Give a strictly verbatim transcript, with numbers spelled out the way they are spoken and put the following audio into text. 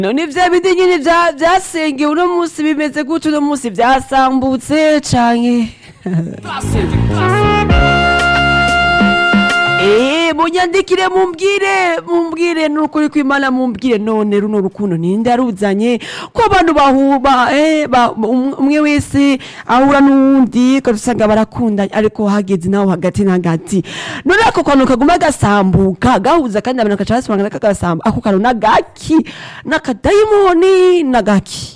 none vya bindi nyene vya vyasengewe uno musi bimeze gute uno musi vyasambutse canke Eh, munyandikire mumbwire mumbwire nukuri kw'Imana mumbwire none runo rukundo ninde aruzanye ko abantu bahuba eh ba, umwe wese ahura n'uwundi kasanga barakunda ariko hageze naho hagati na hagati none ako kantu kaguma gasambuka gahuza kandi abantu kacasubanga nakagasamba ako kantu nagaki nakadayimoni nagaki